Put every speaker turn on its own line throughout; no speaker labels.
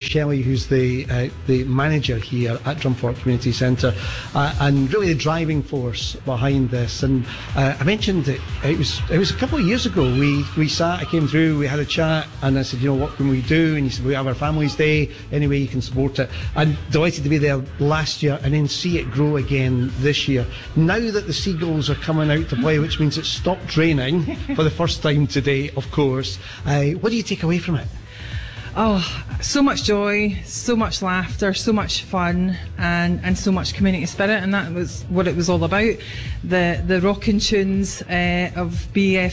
Shelley, who's the manager here at Drumfork Community Centre, and really the driving force behind this. And I mentioned that it was a couple of years ago. We sat, I came through, we had a chat, and I said, what can we do? And he said, we have our Families Day, any way you can support it. And delighted to be there last year and then see it grow again this year. Now that the Seagulls are coming out to play, which means it's stopped raining for the first time today, of course. What do you take away from it?
Oh, so much joy, so much laughter, so much fun, and so much community spirit, and that was what it was all about. The rocking tunes of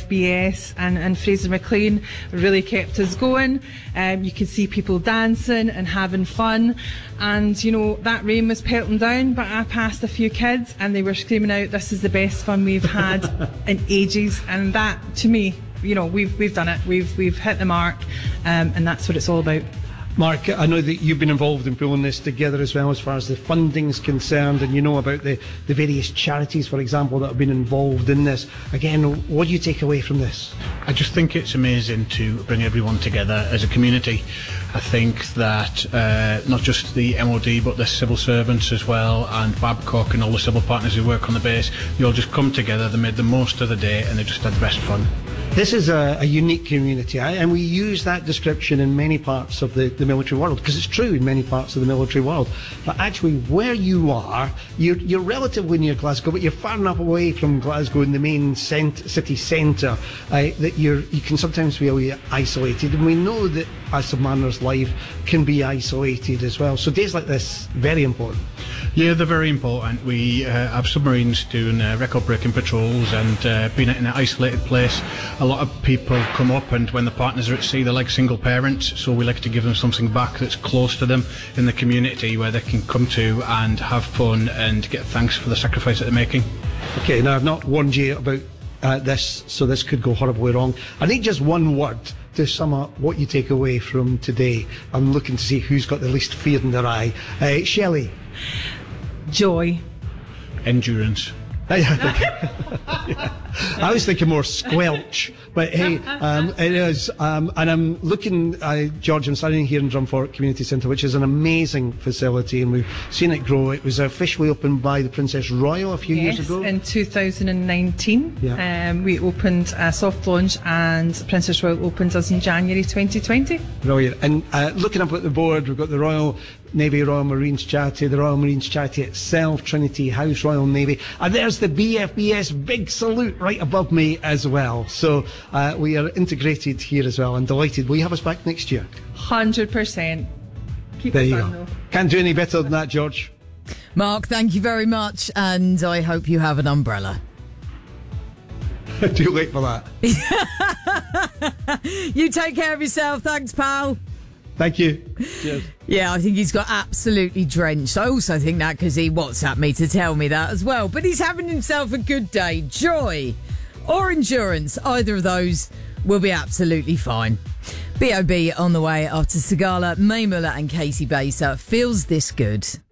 BFBS and Fraser McLean really kept us going. You could see people dancing and having fun, and that rain was pelting down, but I passed a few kids and they were screaming out, "This is the best fun we've had in ages," and that, to me, we've done it. We've hit the mark, and that's what it's all about.
Mark, I know that you've been involved in pulling this together as well as far as the funding's concerned, and about the various charities, for example, that have been involved in this. Again, what do you take away from this?
I just think it's amazing to bring everyone together as a community. I think that not just the MOD but the civil servants as well, and Babcock and all the civil partners who work on the base, they all just come together, they made the most of the day, and they just had the best fun.
This is a unique community, and we use that description in many parts of the military world, because it's true in many parts of the military world. But actually, where you are, you're relatively near Glasgow, but you're far enough away from Glasgow in the main city centre that you can sometimes feel isolated. And we know that a submariner's life can be isolated as well. So days like this, very important.
Yeah, they're very important. We have submarines doing record-breaking patrols, and being in an isolated place, a lot of people come up, and when the partners are at sea, they're like single parents, so we like to give them something back that's close to them in the community where they can come to and have fun and get thanks for the sacrifice that they're making.
Okay, now I've not warned you about this, so this could go horribly wrong. I need just one word to sum up what you take away from today. I'm looking to see who's got the least fear in their eye. Shelley?
Joy.
Endurance.
I was thinking more squelch, but hey, it is, and I'm looking, George, I'm standing here in Drumfork Community Centre, which is an amazing facility, and we've seen it grow. It was officially opened by the Princess Royal a few years ago.
In 2019.
Yeah.
We opened a soft launch, and Princess Royal opened us in January 2020.
Brilliant. And looking up at the board, we've got the Royal Navy, Royal Marines Charity, the Royal Marines Charity itself, Trinity House, Royal Navy, and there's the BFBS big salute right above me as well. So we are integrated here as well, and delighted. Will you have us back next year?
100%. Keep
there
the
you
sun,
go.
though.
Can't do any better than that, George.
Mark, thank you very much, and I hope you have an umbrella.
Too late for that.
You take care of yourself. Thanks, pal.
Thank you. Cheers.
Yeah, I think he's got absolutely drenched. I also think that because he WhatsApped me to tell me that as well. But he's having himself a good day. Joy or endurance, either of those will be absolutely fine. B.O.B. on the way after Sigala, May Muller and Casey Baser. Feels this good.